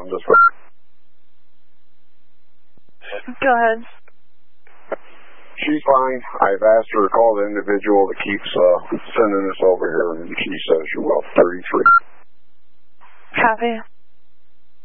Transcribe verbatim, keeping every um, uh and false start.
on this one. Go ahead. She's fine. I've asked her to call the individual that keeps uh, sending us over here, and she says she will. thirty-three. Copy.